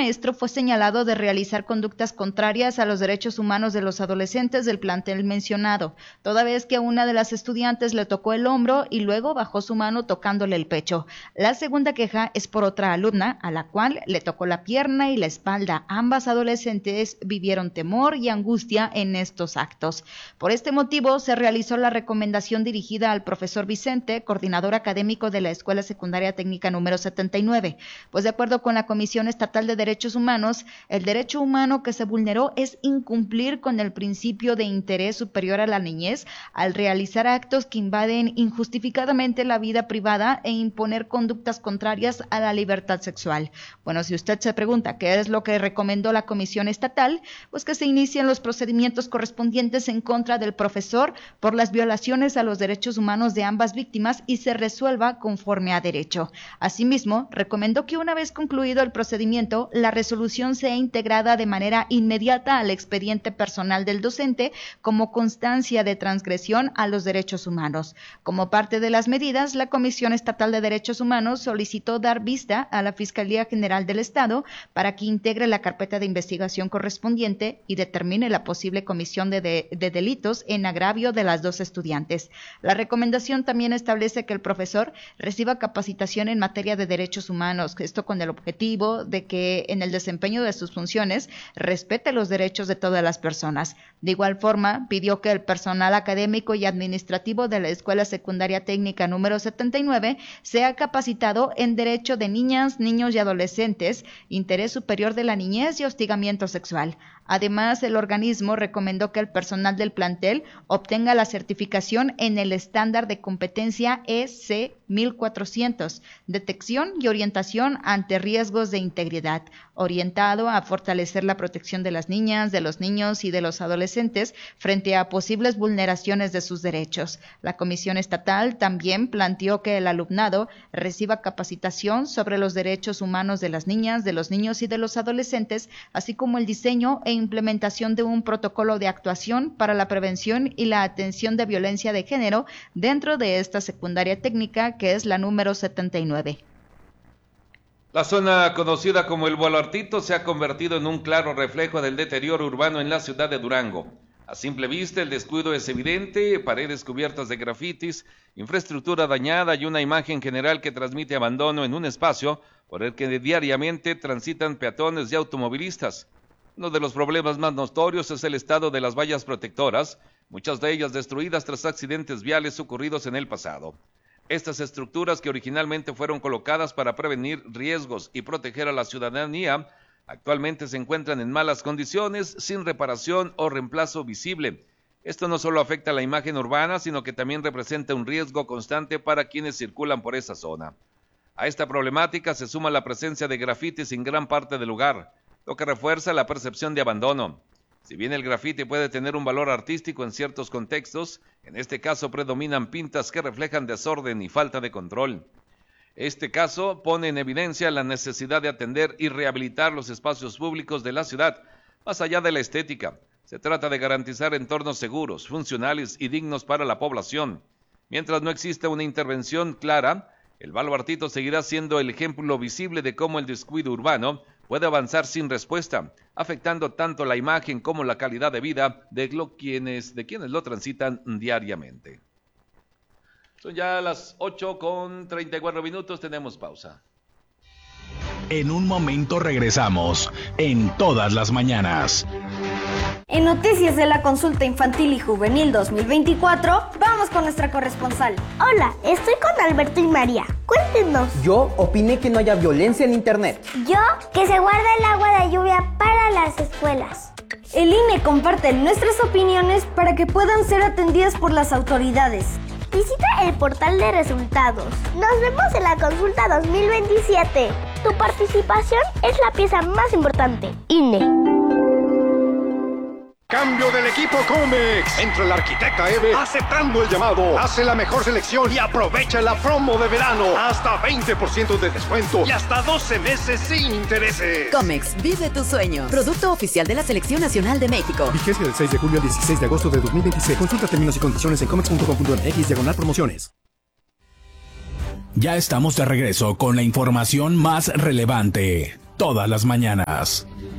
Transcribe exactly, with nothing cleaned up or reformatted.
maestro fue señalado de realizar conductas contrarias a los derechos humanos de los adolescentes del plantel mencionado, toda vez que a una de las estudiantes le tocó el hombro y luego bajó su mano tocándole el pecho. La segunda queja es por otra alumna, a la cual le tocó la pierna y la espalda. Ambas adolescentes vivieron temor y angustia en estos actos. Por este motivo, se realizó la recomendación dirigida al profesor Vicente, coordinador académico de la Escuela Secundaria Técnica número setenta y nueve, pues de acuerdo con la Comisión Estatal de Derechos Humanos, el derecho humano que se vulneró es incumplir con el principio de interés superior a la niñez al realizar actos que invaden injustificadamente la vida privada e imponer conductas contrarias a la libertad sexual. Bueno, si usted se pregunta qué es lo que recomendó la Comisión Estatal, pues que se inicien los procedimientos correspondientes en contra del profesor por las violaciones a los derechos humanos de ambas víctimas y se resuelva conforme a derecho. Asimismo, recomendó que una vez concluido el procedimiento, la resolución sea integrada de manera inmediata al expediente personal del docente como constancia de transgresión a los derechos humanos. Como parte de las medidas, la Comisión Estatal de Derechos Humanos solicitó dar vista a la Fiscalía General del Estado para que integre la carpeta de investigación correspondiente y determine la posible comisión de, de, de delitos en agravio de las dos estudiantes. La recomendación también establece que el profesor reciba capacitación en materia de derechos humanos, esto con el objetivo de que en el desempeño de sus funciones respete los derechos de todas las personas. De igual forma, pidió que el personal académico y administrativo de la Escuela Secundaria Técnica número setenta y nueve sea capacitado en derecho de niñas, niños y adolescentes, interés superior de la niñez y hostigamiento sexual. Además, el organismo recomendó que el personal del plantel obtenga la certificación en el estándar de competencia E C mil cuatrocientos, detección y orientación ante riesgos de integridad, orientado a fortalecer la protección de las niñas, de los niños y de los adolescentes frente a posibles vulneraciones de sus derechos. La Comisión Estatal también planteó que el alumnado reciba capacitación sobre los derechos humanos de las niñas, de los niños y de los adolescentes, así como el diseño e implementación de un protocolo de actuación para la prevención y la atención de violencia de género dentro de esta secundaria técnica, que es la número setenta y nueve. La zona conocida como el Baluartito se ha convertido en un claro reflejo del deterioro urbano en la ciudad de Durango. A simple vista, el descuido es evidente: paredes cubiertas de grafitis, infraestructura dañada y una imagen general que transmite abandono en un espacio por el que diariamente transitan peatones y automovilistas. Uno de los problemas más notorios es el estado de las vallas protectoras, muchas de ellas destruidas tras accidentes viales ocurridos en el pasado. Estas estructuras, que originalmente fueron colocadas para prevenir riesgos y proteger a la ciudadanía, actualmente se encuentran en malas condiciones, sin reparación o reemplazo visible. Esto no solo afecta a la imagen urbana, sino que también representa un riesgo constante para quienes circulan por esa zona. A esta problemática se suma la presencia de grafitis en gran parte del lugar, lo que refuerza la percepción de abandono. Si bien el grafiti puede tener un valor artístico en ciertos contextos, en este caso predominan pintas que reflejan desorden y falta de control. Este caso pone en evidencia la necesidad de atender y rehabilitar los espacios públicos de la ciudad, más allá de la estética. Se trata de garantizar entornos seguros, funcionales y dignos para la población. Mientras no exista una intervención clara, el Baluartito seguirá siendo el ejemplo visible de cómo el descuido urbano puede avanzar sin respuesta, afectando tanto la imagen como la calidad de vida de, lo, quienes, de quienes lo transitan diariamente. Son ya las ocho con treinta y cuatro minutos, tenemos pausa. En un momento regresamos, en Todas las Mañanas. En Noticias de la Consulta Infantil y Juvenil dos mil veinticuatro, vamos con nuestra corresponsal. Hola, estoy con Alberto y María. Cuéntenos. Yo opiné que no haya violencia en internet. Yo, que se guarda el agua de lluvia para las escuelas. El I N E comparte nuestras opiniones para que puedan ser atendidas por las autoridades. Visita el portal de resultados. Nos vemos en la consulta dos mil veintisiete. Tu participación es la pieza más importante. I N E. Cambio del equipo Comex. Entra la arquitecta Eve aceptando el llamado. Hace la mejor selección y aprovecha la promo de verano. Hasta veinte por ciento de descuento y hasta doce meses sin intereses. Comex, vive tu sueño. Producto oficial de la Selección Nacional de México. Vigencia del seis de julio al dieciséis de agosto de dos mil veintiséis. Consulta términos y condiciones en comex punto com punto m x diagonal promociones. Ya estamos de regreso con la información más relevante. todas las mañanas.